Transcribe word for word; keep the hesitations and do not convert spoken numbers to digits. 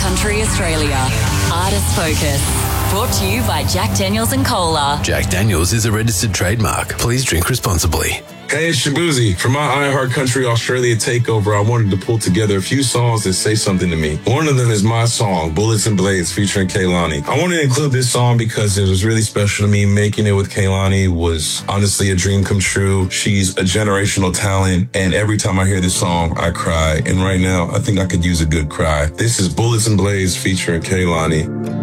Country Australia. Artist Focus. Brought to you by Jack Daniels and Cola. Jack Daniels is a registered trademark. Please drink responsibly. Hey, it's Shabuzi. For my iHeart Country Australia takeover, I wanted to pull together a few songs that say something to me. One of them is my song, Bullets and Blades, featuring Kehlani. I wanted to include this song because it was really special to me. Making it with Kehlani was honestly a dream come true. She's a generational talent, and every time I hear this song, I cry. And right now, I think I could use a good cry. This is Bullets and Blades featuring Kehlani.